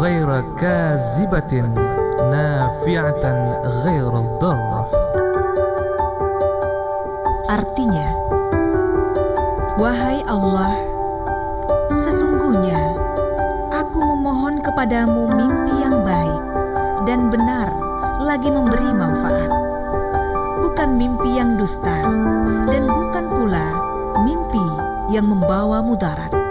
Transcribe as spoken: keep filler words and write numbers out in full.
غير كاذبة نافعة غير ضارة. Artinya, wahai Allah, sesungguhnya aku memohon kepadamu mimpi yang baik dan benar lagi memberi manfaat, bukan mimpi yang dusta dan bukan pula mimpi yang membawa mudarat.